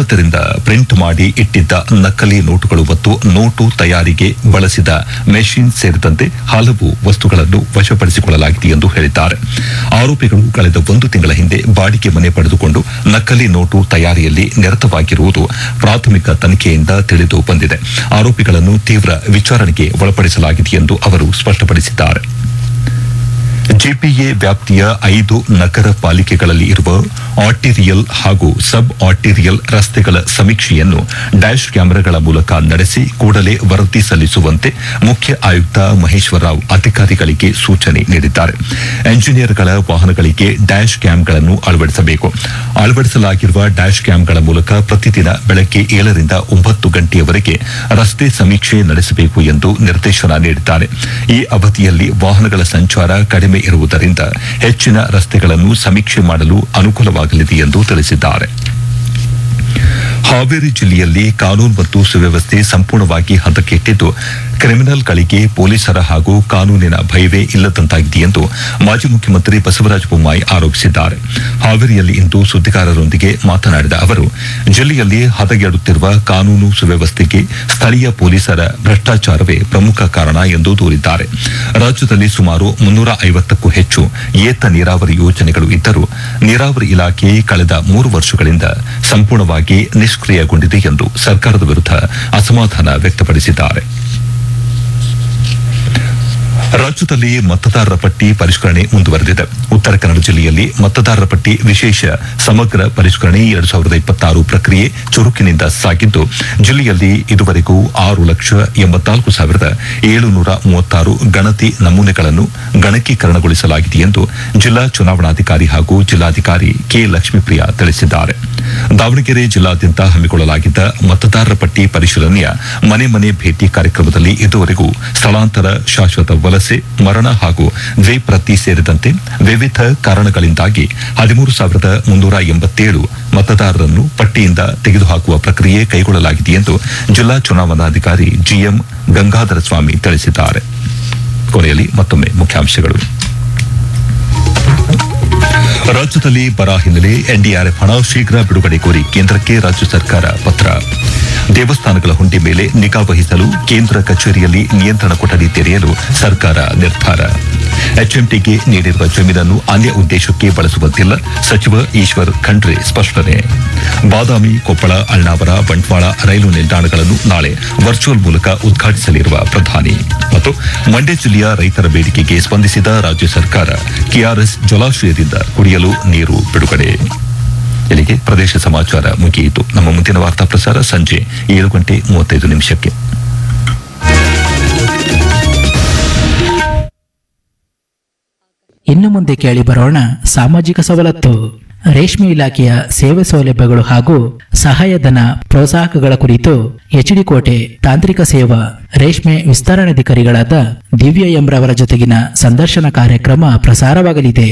ವರ್ತಕರಿಂದ print ಮಾಡಿ ಇಟ್ಟಿದ್ದ ನಕಲಿ ನೋಟುಗಳು ಮತ್ತು ನೋಟು ತಯಾರಿಗೆ ಬಳಸಿದ ಮೆಷಿನ್ ಸೇರಿದಂತೆ ಹಲವು ವಸ್ತುಗಳನ್ನು ವಶಪಡಿಸಿಕೊಳ್ಳಲಾಗಿದೆ ಎಂದು ಹೇಳಿದ್ದಾರೆ. ಆರೋಪಿಗಳು ಕಳೆದ 1 ತಿಂಗಳ ಹಿಂದೆ ಬಾಡಿಗೆ ಮನೆ ಪಡೆದುಕೊಂಡು ನಕಲಿ ನೋಟು ತಯಾರಿಯಲ್ಲಿ ನಿರತವಾಗಿರುವುದು ಪ್ರಾಥಮಿಕ ತನಿಖೆಯಿಂದ ತಿಳಿದು ಬಂದಿದೆ. ಆರೋಪಿಗಳನ್ನು ತೀವ್ರ ವಿಚಾರಣೆಗೆ ಒಳಪಡಿಸಲಾಗಿದೆ ಎಂದು ಅವರು ಸ್ಪಷ್ಟಪಡಿಸಿದ್ದಾರೆ. ಜಿಪಿಎ ವ್ಯಾಪ್ತಿಯ 5 ನಗರ ಪಾಲಿಕೆಗಳಲ್ಲಿ ಇರುವ ಆರ್ಟಿರಿಯಲ್ ಹಾಗೂ ಸಬ್ ಆರ್ಟಿರಿಯಲ್ ರಸ್ತೆಗಳ ಸಮೀಕ್ಷೆಯನ್ನು ಡ್ಯಾಶ್ ಕ್ಯಾಮೆರಾಗಳ ಮೂಲಕ ನಡೆಸಿ ಕೂಡಲೇ ವರದಿ ಸಲ್ಲಿಸುವಂತೆ ಮುಖ್ಯ ಆಯುಕ್ತ ಮಹೇಶ್ವರ ರಾವ್ ಅಧಿಕಾರಿಗಳಿಗೆ ಸೂಚನೆ ನೀಡಿದ್ದಾರೆ. ಎಂಜಿನಿಯರ್ಗಳ ವಾಹನಗಳಿಗೆ ಡ್ಯಾಶ್ ಕ್ಯಾಮ್ಗಳನ್ನು ಅಳವಡಿಸಬೇಕು. ಅಳವಡಿಸಲಾಗಿರುವ ಡ್ಯಾಶ್ ಕ್ಯಾಮ್ಗಳ ಮೂಲಕ ಪ್ರತಿದಿನ ಬೆಳಗ್ಗೆ 7 ರಿಂದ 9 ಗಂಟೆಯವರೆಗೆ ರಸ್ತೆ ಸಮೀಕ್ಷೆ ನಡೆಸಬೇಕು ಎಂದು ನಿರ್ದೇಶನ ನೀಡಿದ್ದಾರೆ. ಈ ಅವಧಿಯಲ್ಲಿ ವಾಹನಗಳ ಸಂಚಾರ ಕಡಿಮೆ ಇರುವುದರಿಂದ ಹೆಚ್ಚಿನ ರಸ್ತೆಗಳನ್ನು ಸಮೀಕ್ಷೆ ಮಾಡಲು ಅನುಕೂಲವಾಗಲಿದೆ ಎಂದು ತಿಳಿಸಿದ್ದಾರೆ. ಹಾವೇರಿ ಜಿಲ್ಲೆಯಲ್ಲಿ ಕಾನೂನು ಮತ್ತು ಸುವ್ಯವಸ್ಥೆ ಸಂಪೂರ್ಣವಾಗಿ ಹದಗೆಟ್ಟಿದ್ದು ಕ್ರಿಮಿನಲ್ಗಳಿಗೆ ಪೊಲೀಸರ ಹಾಗೂ ಕಾನೂನಿನ ಭಯವೇ ಇಲ್ಲದಂತಾಗಿದೆ ಎಂದು ಮಾಜಿ ಮುಖ್ಯಮಂತ್ರಿ ಬಸವರಾಜ ಬೊಮ್ಮಾಯಿ ಆರೋಪಿಸಿದ್ದಾರೆ. ಹಾವೇರಿಯಲ್ಲಿ ಇಂದು ಸುದ್ದಿಗಾರರೊಂದಿಗೆ ಮಾತನಾಡಿದ ಅವರು, ಜಿಲ್ಲೆಯಲ್ಲಿ ಹದಗೆಡುತ್ತಿರುವ ಕಾನೂನು ಸುವ್ಯವಸ್ಥೆಗೆ ಸ್ಥಳೀಯ ಪೊಲೀಸರ ಭ್ರಷ್ಟಾಚಾರವೇ ಪ್ರಮುಖ ಕಾರಣ ಎಂದು ದೂರಿದ್ದಾರೆ. ರಾಜ್ಯದಲ್ಲಿ ಸುಮಾರು 350ಕ್ಕೂ ಹೆಚ್ಚು ಏತ ನೀರಾವರಿ ಯೋಜನೆಗಳು ಇದ್ದರೂ ನೀರಾವರಿ ಇಲಾಖೆ ಕಳೆದ 3 ವರ್ಷಗಳಿಂದ ಸಂಪೂರ್ಣವಾಗಿ ನಿಷ್ಕ್ರಿಯಗೊಂಡಿದೆ ಎಂದು ಸರ್ಕಾರದ ವಿರುದ್ಧ ಅಸಮಾಧಾನ ವ್ಯಕ್ತಪಡಿಸಿದ್ದಾರೆ. ರಾಜ್ಯದಲ್ಲಿ ಮತದಾರರ ಪಟ್ಟಿ ಪರಿಷ್ಕರಣೆ ಮುಂದುವರೆದಿದೆ. ಉತ್ತರ ಕನ್ನಡ ಜಿಲ್ಲೆಯಲ್ಲಿ ಮತದಾರರ ಪಟ್ಟಿ ವಿಶೇಷ ಸಮಗ್ರ ಪರಿಷ್ಕರಣೆ 2026 ಪ್ರಕ್ರಿಯೆ ಚುರುಕಿನಿಂದ ಸಾಗಿದ್ದು, ಜಿಲ್ಲೆಯಲ್ಲಿ ಇದುವರೆಗೂ 6,84,736 ಗಣತಿ ನಮೂನೆಗಳನ್ನು ಗಣಕೀಕರಣಗೊಳಿಸಲಾಗಿದೆ ಎಂದು ಜಿಲ್ಲಾ ಚುನಾವಣಾಧಿಕಾರಿ ಹಾಗೂ ಜಿಲ್ಲಾಧಿಕಾರಿ ಕೆ ಲಕ್ಷ್ಮೀಪ್ರಿಯಾ ತಿಳಿಸಿದ್ದಾರೆ. ದಾವಣಗೆರೆ ಜಿಲ್ಲಾದ್ಯಂತ ಹಮ್ಮಿಕೊಳ್ಳಲಾಗಿದ್ದ ಮತದಾರರ ಪಟ್ಟಿ ಪರಿಶೀಲನೆಯ ಮನೆ ಮನೆ ಭೇಟಿ ಕಾರ್ಯಕ್ರಮದಲ್ಲಿ ಇದುವರೆಗೂ ಸ್ಥಳಾಂತರ, ಶಾಶ್ವತ ವಲಸೆ, ಮರಣ ಹಾಗೂ ದ್ವಿಪ್ರತಿ ಸೇರಿದಂತೆ ವಿವಿಧ ಕಾರಣಗಳಿಂದಾಗಿ 13,387 ಮತದಾರರನ್ನು ಪಟ್ಟಿಯಿಂದ ತೆಗೆದುಹಾಕುವ ಪ್ರಕ್ರಿಯೆ ಕೈಗೊಳ್ಳಲಾಗಿದೆ ಎಂದು ಜಿಲ್ಲಾ ಚುನಾವಣಾಧಿಕಾರಿ ಜಿಎಂ ಗಂಗಾಧರ ಸ್ವಾಮಿ ತಿಳಿಸಿದ್ದಾರೆ. ಕೊನೆಯಲ್ಲಿ ಮತ್ತೊಮ್ಮೆ ಮುಖ್ಯಾಂಶಗಳು. ರಾಜ್ಯದಲ್ಲಿ ಬರ ಹಿನ್ನೆಲೆ ಎನ್ಡಿಆರ್ಎಫ್ ಹಣ ಶೀಘ್ರ ಬಿಡುಗಡೆ ಕೋರಿ ಕೇಂದ್ರಕ್ಕೆ ರಾಜ್ಯ ಸರ್ಕಾರ ಪತ್ರ. ದೇವಸ್ಥಾನಗಳ ಹುಂಡಿ ಮೇಲೆ ನಿಗಾ ವಹಿಸಲು ಕೇಂದ್ರ ಕಚೇರಿಯಲ್ಲಿ ನಿಯಂತ್ರಣ ಕೊಠಡಿ ತೆರೆಯಲು ಸರ್ಕಾರ ನಿರ್ಧಾರ. ಎಚ್ಎಂಟಿಗೆ ನೀಡಿರುವ ಜಮೀನನ್ನು ಅನ್ಯ ಉದ್ದೇಶಕ್ಕೆ ಬಳಸುವಂತಿಲ್ಲ, ಸಚಿವ ಈಶ್ವರ್ ಖಂಡ್ರೆ ಸ್ಪಷ್ಟನೆ. ಬಾದಾಮಿ, ಕೊಪ್ಪಳ, ಅಳ್ನಾವರ, ಬಂಟ್ವಾಳ ರೈಲು ನಿಲ್ದಾಣಗಳನ್ನು ನಾಳೆ ವರ್ಚುವಲ್ ಮೂಲಕ ಉದ್ಘಾಟಿಸಲಿರುವ ಪ್ರಧಾನಿ. ಮತ್ತು ಮಂಡ್ಯ ಜಿಲ್ಲೆಯ ರೈತರ ಬೇಡಿಕೆಗೆ ಸ್ಪಂದಿಸಿದ ರಾಜ್ಯ ಸರ್ಕಾರ, ಕೆಆರ್ಎಸ್ ಜಲಾಶಯದಿಂದ ಕುಡಿಯಲು ನೀರು ಬಿಡುಗಡೆ. ಇಲ್ಲಿಗೆ ಪ್ರದೇಶ ಸಮಾಚಾರ ಮುಗಿಯಿತು. ನಮ್ಮ ಮುಂದಿನ ವಾರ್ತಾ ಪ್ರಸಾರ ಸಂಜೆ 7:35. ಇನ್ನು ಮುಂದೆ ಕೇಳಿ ಬರೋಣ ಸಾಮಾಜಿಕ ಸವಲತ್ತು. ರೇಷ್ಮೆ ಇಲಾಖೆಯ ಸೇವೆ ಸೌಲಭ್ಯಗಳು ಹಾಗೂ ಸಹಾಯಧನ ಪ್ರೋತ್ಸಾಹಕಗಳ ಕುರಿತು ಎಚ್ಡಿ ಕೋಟೆ ತಾಂತ್ರಿಕ ಸೇವಾ ರೇಷ್ಮೆ ವಿಸ್ತರಣಾಧಿಕಾರಿಗಳಾದ ದಿವ್ಯ ಎಂರವರ ಜೊತೆಗಿನ ಸಂದರ್ಶನ ಕಾರ್ಯಕ್ರಮ ಪ್ರಸಾರವಾಗಲಿದೆ.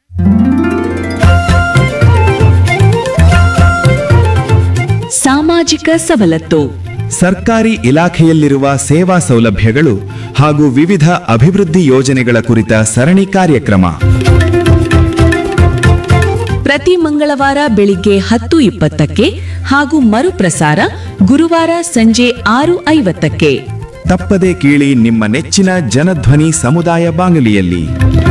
ಸಾಮಾಜಿಕ ಸವಲತ್ತು. ಸರ್ಕಾರಿ ಇಲಾಖೆಯಲ್ಲಿರುವ ಸೇವಾ ಸೌಲಭ್ಯಗಳು ಹಾಗೂ ವಿವಿಧ ಅಭಿವೃದ್ಧಿ ಯೋಜನೆಗಳ ಕುರಿತ ಸರಣಿ ಕಾರ್ಯಕ್ರಮ ಪ್ರತಿ ಮಂಗಳವಾರ ಬೆಳಿಗ್ಗೆ 10:20ಕ್ಕೆ ಹಾಗೂ ಮರುಪ್ರಸಾರ ಗುರುವಾರ ಸಂಜೆ 6:50ಕ್ಕೆ. ತಪ್ಪದೇ ಕೇಳಿ ನಿಮ್ಮ ನೆಚ್ಚಿನ ಜನಧ್ವನಿ ಸಮುದಾಯ ಬಾನುಲಿಯಲ್ಲಿ.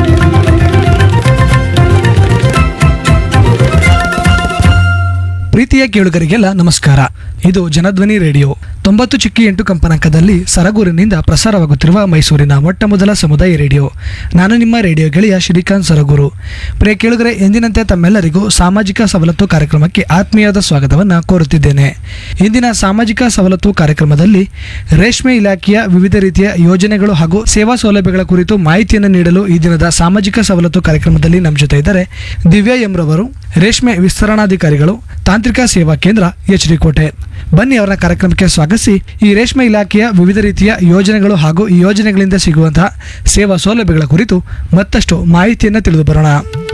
ಪ್ರೀತಿಯ ಕೇಳುಗರಿಗೆಲ್ಲ ನಮಸ್ಕಾರ. ಇದು ಜನಧ್ವನಿ ರೇಡಿಯೋ 90.8 ಕಂಪನಾಂಕದಲ್ಲಿ ಸರಗೂರಿನಿಂದ ಪ್ರಸಾರವಾಗುತ್ತಿರುವ ಮೈಸೂರಿನ ಮೊಟ್ಟಮೊದಲ ಸಮುದಾಯ ರೇಡಿಯೋ. ನಾನು ನಿಮ್ಮ ರೇಡಿಯೋ ಗೆಳೆಯ ಶ್ರೀಕಾಂತ್ ಸರಗೂರು. ಪ್ರಿಯ ಕೇಳುಗರೆ, ಎಂದಿನಂತೆ ತಮ್ಮೆಲ್ಲರಿಗೂ ಸಾಮಾಜಿಕ ಸವಲತ್ತು ಕಾರ್ಯಕ್ರಮಕ್ಕೆ ಆತ್ಮೀಯವಾದ ಸ್ವಾಗತವನ್ನು ಕೋರುತ್ತಿದ್ದೇನೆ. ಇಂದಿನ ಸಾಮಾಜಿಕ ಸವಲತ್ತು ಕಾರ್ಯಕ್ರಮದಲ್ಲಿ ರೇಷ್ಮೆ ಇಲಾಖೆಯ ವಿವಿಧ ರೀತಿಯ ಯೋಜನೆಗಳು ಹಾಗೂ ಸೇವಾ ಸೌಲಭ್ಯಗಳ ಕುರಿತು ಮಾಹಿತಿಯನ್ನು ನೀಡಲು ಈ ದಿನದ ಸಾಮಾಜಿಕ ಸವಲತ್ತು ಕಾರ್ಯಕ್ರಮದಲ್ಲಿ ನಮ್ಮ ಜೊತೆ ಇದ್ದಾರೆ ದಿವ್ಯಾ ಎಂರವರು, ರೇಷ್ಮೆ ವಿಸ್ತರಣಾಧಿಕಾರಿಗಳು, ತಾಂತ್ರಿಕ ಸೇವಾ ಕೇಂದ್ರ ಎಚ್ಡಿ ಕೋಟೆ. ಬನ್ನಿ ಅವರ ಕಾರ್ಯಕ್ರಮಕ್ಕೆ ಸ್ವಾಗತಿಸಿ ಈ ರೇಷ್ಮೆ ಇಲಾಖೆಯ ವಿವಿಧ ರೀತಿಯ ಯೋಜನೆಗಳು ಹಾಗೂ ಈ ಯೋಜನೆಗಳಿಂದ ಸಿಗುವಂತಹ ಸೇವಾ ಸೌಲಭ್ಯಗಳ ಕುರಿತು ಮತ್ತಷ್ಟು ಮಾಹಿತಿಯನ್ನು ತಿಳಿದು ಬರೋಣ.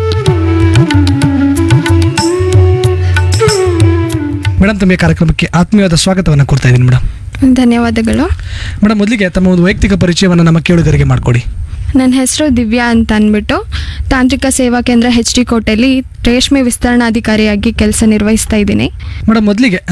ಮೇಡಮ್, ತಮ್ಮ ಕಾರ್ಯಕ್ರಮಕ್ಕೆ ಆತ್ಮೀಯವಾದ ಸ್ವಾಗತವನ್ನು ಕೊಡ್ತಾ ಇದ್ದೀನಿ ಮೇಡಮ್. ಧನ್ಯವಾದಗಳು ಮೇಡಮ್. ಮೊದಲಿಗೆ ತಮ್ಮ ಒಂದು ವೈಯಕ್ತಿಕ ಪರಿಚಯವನ್ನು ನಮ್ಮ ಕೇಳುಗರಿಗೆ ಮಾಡಿಕೊಡಿ. ನನ್ನ ಹೆಸರು ದಿವ್ಯಾ ಅಂತ ಅಂದ್ಬಿಟ್ಟು ತಾಂತ್ರಿಕ ಸೇವಾ ಕೇಂದ್ರ ಎಚ್ ಡಿ ಕೋಟೆಯಲ್ಲಿ ರೇಷ್ಮೆ ವಿಸ್ತರಣಾಧಿಕಾರಿಯಾಗಿ ಕೆಲಸ ನಿರ್ವಹಿಸ್ತಾ ಇದ್ದೀನಿ. ಮೇಡಮ್, ಮೊದಲಿಗೆ